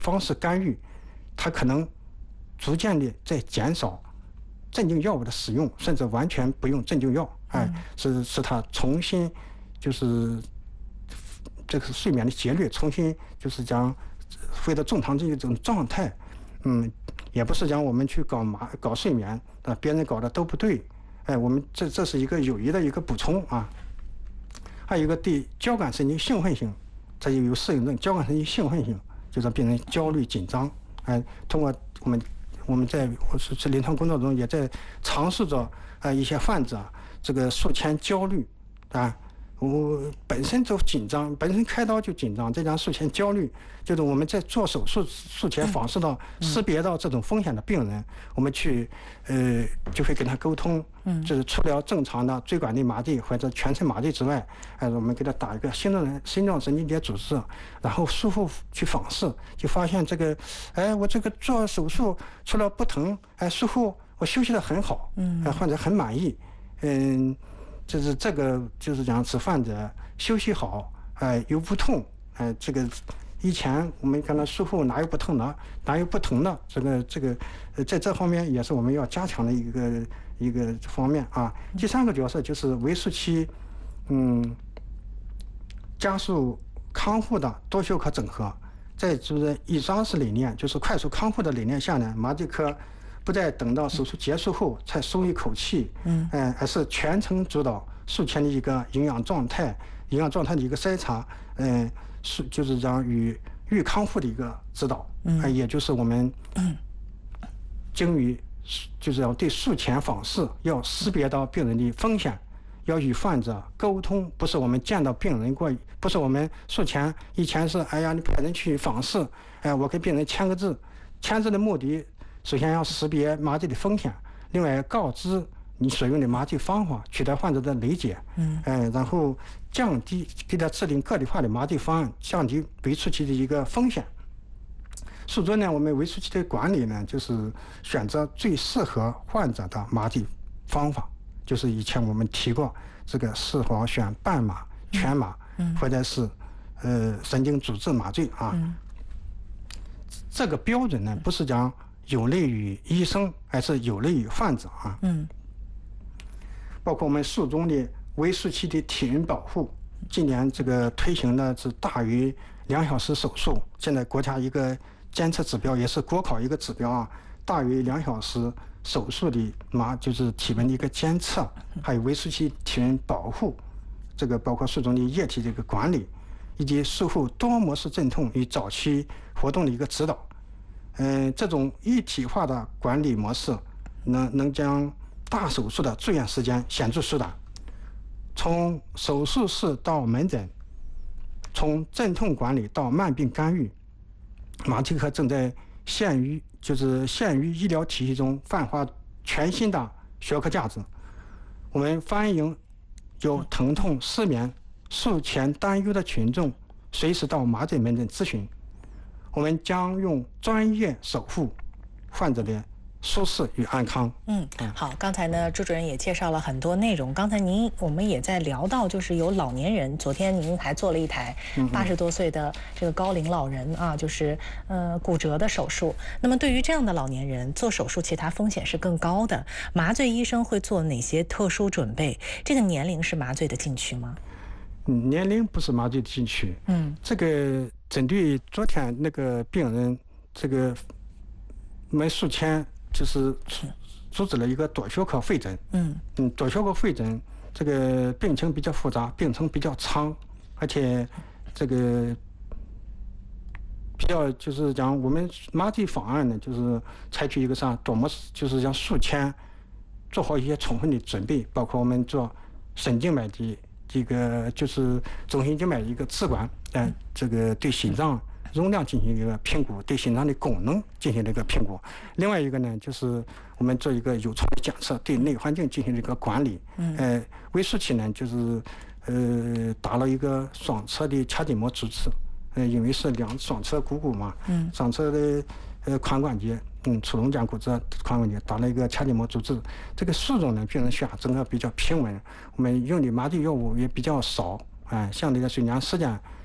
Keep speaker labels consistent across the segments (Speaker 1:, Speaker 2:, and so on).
Speaker 1: 方式干预，它可能逐渐的在减少镇静药物的使用，甚至完全不用镇静药，使它重新就是这个睡眠的节律重新就是讲回到正常的一种状态。也不是讲我们去搞睡眠别人搞的都不对，我们这是一个有益的一个补充啊。还有一个对交感神经兴奋性，这就有适应症，交感神经兴奋性就是病人焦虑紧张，通过我们在临床工作中也在尝试着一些患者这个术前焦虑我本身就紧张，本身开刀就紧张，再加上术前焦虑，就是我们在做手术前访视到识别到这种风险的病人，我们去就会跟他沟通，就是除了正常的椎管内麻醉或者全身麻醉之外，我们给他打一个心脏神经节阻滞，然后术后去访视，就发现这个我这个做手术除了不疼，术后我休息得很好，患者很满意，就是这个就是讲使患者休息好，又不痛，这个以前我们看到术后哪有不痛的，哪有不疼的，这个在这方面也是我们要加强的一个方面啊。第三个角色就是围术期，加速康复的多学科整合，在就是以扎实理念，就是快速康复的理念下呢，麻醉科不再等到手术结束后才松一口气，而是全程主导术前的一个营养状态的一个筛查，就是讲与预康复的一个指导，也就是我们精于就是要对术前访视要识别到病人的风险，要与患者沟通，不是我们见到病人不是我们术前以前是你派人去访视，我给病人签个字，签字的目的。首先要识别麻醉的风险，另外告知你所用的麻醉方法，取得患者的理解，然后降低给他制定个体化的麻醉方案，降低围术期的一个风险。术中呢，我们围术期的管理呢，就是选择最适合患者的麻醉方法，就是以前我们提过这个是否选半麻、全麻，或者是神经阻滞麻醉啊。这个标准呢，不是讲有利于医生，还是有利于患者啊。包括我们术中的围术期的体温保护，今年这个推行的是大于2小时手术，现在国家一个监测指标，也是国考一个指标啊，大于2小时手术的就是体温的一个监测，还有围术期体温保护，这个包括术中的液体这个管理，以及术后多模式镇痛与早期活动的一个指导。这种一体化的管理模式能将大手术的住院时间显著缩短，从手术室到门诊，从镇痛管理到慢病干预，麻醉科正在限于医疗体系中焕发全新的学科价值。我们欢迎有疼痛、失眠、术前担忧的群众随时到麻醉门诊咨询，我们将用专业守护患者的舒适与安康。
Speaker 2: 好，刚才呢朱主任也介绍了很多内容，刚才我们也在聊到就是有老年人，昨天您还做了一台80多岁的这个高龄老人啊，就是骨折的手术。那么对于这样的老年人做手术，其他风险是更高的，麻醉医生会做哪些特殊准备？这个年龄是麻醉的禁区吗？
Speaker 1: 年龄不是麻醉的禁区。这个针对昨天那个病人，这个我们术前就是组织了一个多学科会诊。多学科会诊，这个病情比较复杂，病程比较长，而且这个比较就是讲我们麻醉方案呢，就是采取一个多模式，就是讲术前做好一些充分的准备，包括我们做神经脉的这个就是中心静脉的一个置管，这个对心脏容量进行一个评估，对心脏的功能进行了一个评估。另外一个呢，就是我们做一个有创的检测，对内环境进行了一个管理。围术期呢，就是打了一个双侧的髂筋膜阻滞，因为是双侧股骨嘛，双侧的髋关节，粗隆间骨折髋关节打了一个髂筋膜阻滞。这个术中呢，病人血压整个比较平稳，我们用的麻醉药物也比较少，相对来说时间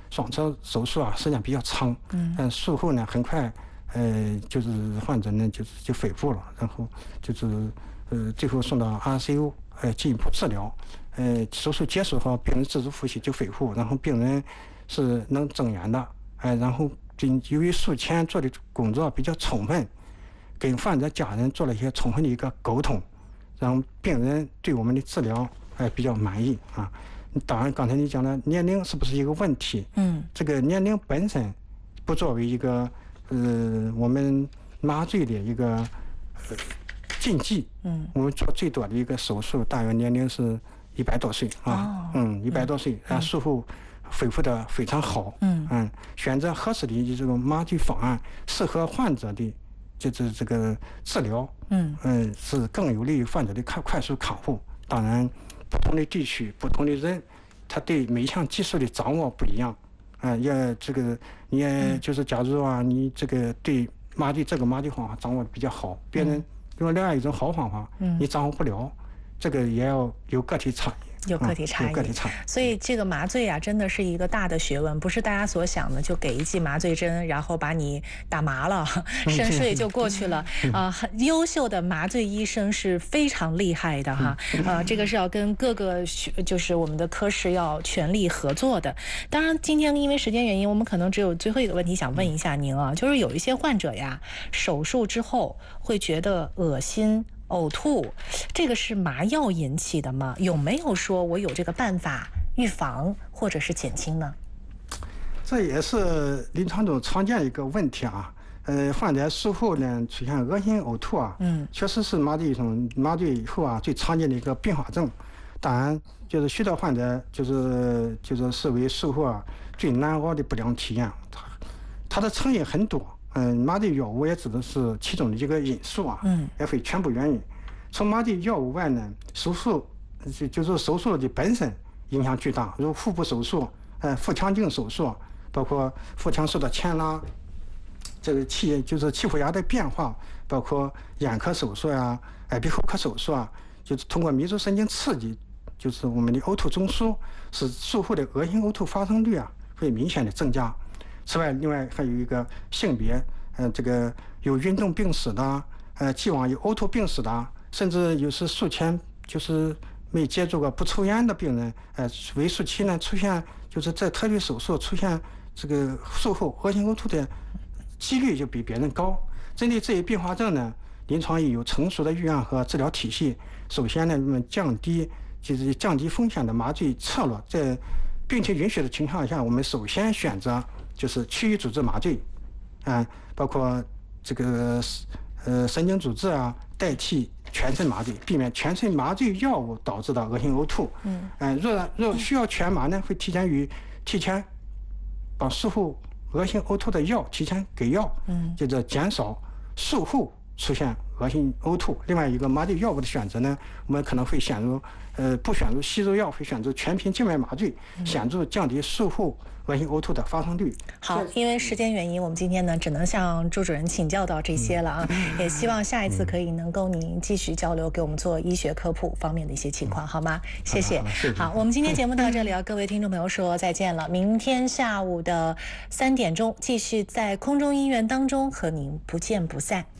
Speaker 1: 双侧手术啊时间比较长，术后呢很快，就是患者呢就恢复了，然后就是最后送到 RCU， 进一步治疗，手术结束后病人自主呼吸就恢复，然后病人是能增援的，然后由于术前做的工作比较充分，跟患者家人做了一些充分的一个沟通，让病人对我们的治疗比较满意啊。当然，刚才你讲的年龄是不是一个问题？这个年龄本身不作为一个我们麻醉的一个禁忌。我们做最多的一个手术，大约年龄是100多岁啊。100多岁，术后恢复的非常好。选择合适的这种麻醉方案，适合患者的就是这个治疗，是更有利于患者的快速康复。当然，不同的地区、不同的人，他对每一项技术的掌握不一样，也这个你也就是假如啊，你这个对这个麻醉方法掌握的比较好，别人用另外一种好方法，你掌握不了，这个也要有个体差异。
Speaker 2: 有个体差异，所以这个麻醉啊，真的是一个大的学问，不是大家所想的，就给一剂麻醉针，然后把你打麻了，深睡就过去了。很优秀的麻醉医生是非常厉害的哈。这个是要跟各个就是我们的科室要全力合作的。当然，今天因为时间原因，我们可能只有最后一个问题想问一下您啊，就是有一些患者呀，手术之后会觉得恶心、呕吐，这个是麻药引起的吗？有没有说我有这个办法预防或者是减轻呢？
Speaker 1: 这也是临床中常见的一个问题啊。患者术后呢出现恶心呕吐啊，确实是麻醉以后啊最常见的一个并发症。当然，就是许多患者就是视为术后啊最难熬的不良体验。它的成因很多。麻醉药物也只是其中的一个因素啊，也非全部原因。除麻醉药物外呢，手术就是手术的本身影响巨大，如腹部手术、腹腔镜手术，包括腹腔受到牵拉，这个气腹压的变化，包括眼科手术呀、耳鼻喉科手术啊，就是通过迷走神经刺激，就是我们的呕吐中枢，使术后的恶心呕吐发生率啊会明显的增加。此外，另外还有一个性别，这个有运动病史的，既往有呕吐病史的，甚至有时术前就是没接触过不抽烟的病人，为术期呢出现就是在特许手术出现这个术后恶心呕吐的几率就比别人高。针对这一并发症呢，临床已有成熟的预案和治疗体系。首先呢，我们降低风险的麻醉策略，在病情允许的情况下，我们首先选择就是区域主治麻醉，包括这个神经阻滞啊，代替全身麻醉，避免全身麻醉药物导致的恶心呕吐。若需要全麻呢，会提前把术后恶心呕吐的药提前给药，就是减少术后出现恶心呕吐。另外一个麻醉药物的选择呢，我们可能会不选入吸入药，会选择全频静脉麻醉，显著降低术后恶心呕吐的发生率。
Speaker 2: 好，因为时间原因，我们今天呢只能向朱主任请教到这些了啊，也希望下一次可以能够您继续交流，给我们做医学科普方面的一些情况，好吗？谢谢。好，我们今天节目到这里啊，各位听众朋友说再见了。明天下午的3点钟，继续在空中医院当中和您不见不散。